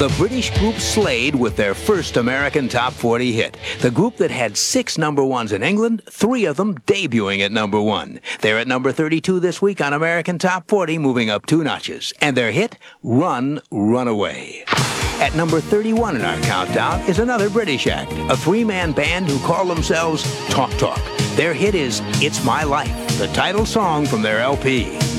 The British group Slade with their first American Top 40 hit. The group that had 6 number ones in England, 3 of them debuting at number 1. They're at number 32 this week on American Top 40, moving up 2 notches. And their hit, Run, Run Away. At number 31 in our countdown is another British act, a 3-man band who call themselves Talk Talk. Their hit is It's My Life, the title song from their LP.